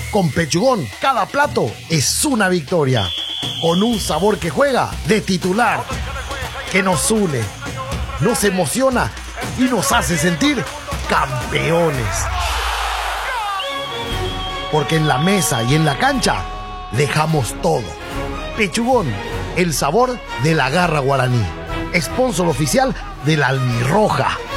Con Pechugón, cada plato es una victoria. Con un sabor que juega de titular, que nos une, nos emociona y nos hace sentir campeones. Porque en la mesa y en la cancha dejamos todo. Pechugón, el sabor de la garra guaraní. Sponsor oficial de la Albirroja.